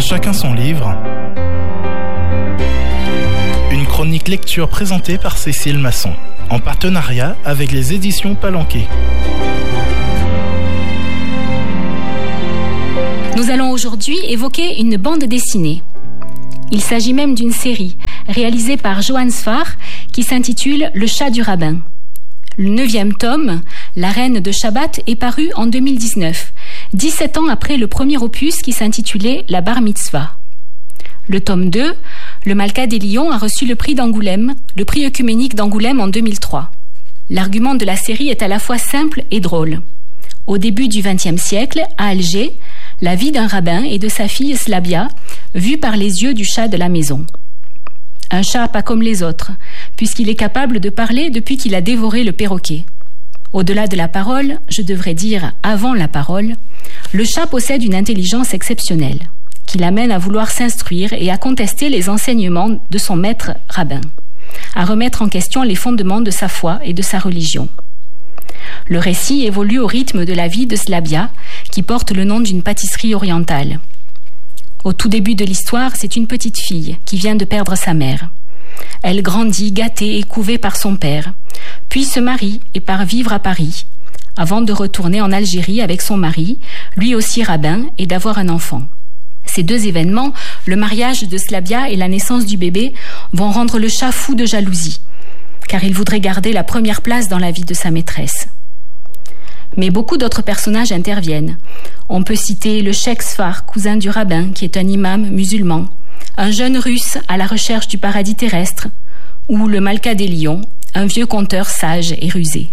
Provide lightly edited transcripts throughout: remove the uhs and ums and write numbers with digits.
chacun son livre. Une chronique lecture présentée par Cécile Masson, en partenariat avec les éditions Palanquet. Nous allons aujourd'hui évoquer une bande dessinée. Il s'agit même d'une série réalisée par Johann Sfar qui s'intitule Le chat du rabbin. Le 9e tome, La reine de Shabbat, est paru en 2019, 17 ans après le premier opus qui s'intitulait La bar mitzvah. Le tome 2, Le Malka des Lions, a reçu le prix d'Angoulême, le prix œcuménique d'Angoulême en 2003. L'argument de la série est à la fois simple et drôle. Au début du XXe siècle, à Alger, la vie d'un rabbin et de sa fille Slavia, vue par les yeux du chat de la maison. Un chat pas comme les autres, puisqu'il est capable de parler depuis qu'il a dévoré le perroquet. Au-delà de la parole, je devrais dire avant la parole, le chat possède une intelligence exceptionnelle, qui l'amène à vouloir s'instruire et à contester les enseignements de son maître rabbin, à remettre en question les fondements de sa foi et de sa religion. Le récit évolue au rythme de la vie de Slavia, qui porte le nom d'une pâtisserie orientale. Au tout début de l'histoire, c'est une petite fille qui vient de perdre sa mère. Elle grandit gâtée et couvée par son père, puis se marie et part vivre à Paris, avant de retourner en Algérie avec son mari, lui aussi rabbin, et d'avoir un enfant. Ces deux événements, le mariage de Slavia et la naissance du bébé, vont rendre le chat fou de jalousie, car il voudrait garder la première place dans la vie de sa maîtresse. Mais beaucoup d'autres personnages interviennent. On peut citer le Cheikh Sfar, cousin du rabbin, qui est un imam musulman, un jeune russe à la recherche du paradis terrestre, ou le Malka des Lions, un vieux conteur sage et rusé.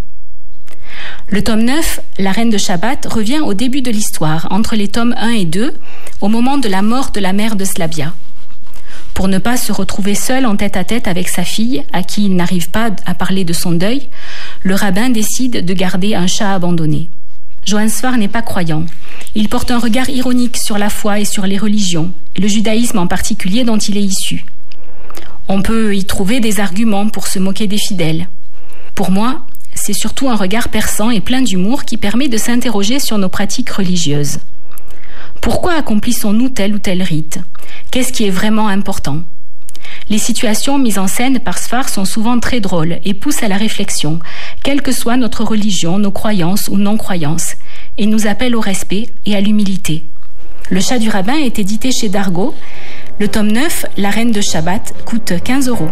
Le tome 9, La reine de Shabbat, revient au début de l'histoire, entre les tomes 1 et 2, au moment de la mort de la mère de Slavia. Pour ne pas se retrouver seul en tête-à-tête avec sa fille, à qui il n'arrive pas à parler de son deuil, le rabbin décide de garder un chat abandonné. Johann Sfar n'est pas croyant. Il porte un regard ironique sur la foi et sur les religions, et le judaïsme en particulier dont il est issu. On peut y trouver des arguments pour se moquer des fidèles. Pour moi, c'est surtout un regard perçant et plein d'humour qui permet de s'interroger sur nos pratiques religieuses. Pourquoi accomplissons-nous tel ou tel rite ? Qu'est-ce qui est vraiment important ? Les situations mises en scène par Sfar sont souvent très drôles et poussent à la réflexion, quelle que soit notre religion, nos croyances ou non-croyances, et nous appellent au respect et à l'humilité. Le chat du rabbin est édité chez Dargaud. Le tome 9, La reine de Shabbat, coûte 15 €.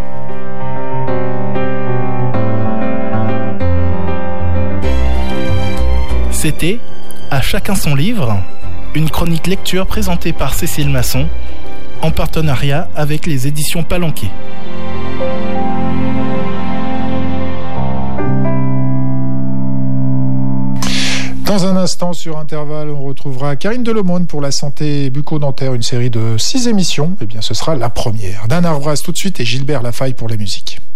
C'était À chacun son livre, une chronique lecture présentée par Cécile Masson, en partenariat avec les éditions Palanquet. Dans un instant, sur Intervalle, on retrouvera Karine Delaumône pour la santé bucco-dentaire, une série de 6 émissions. Eh bien, ce sera la première. Dan Arbras tout de suite et Gilbert Lafaille pour la musique.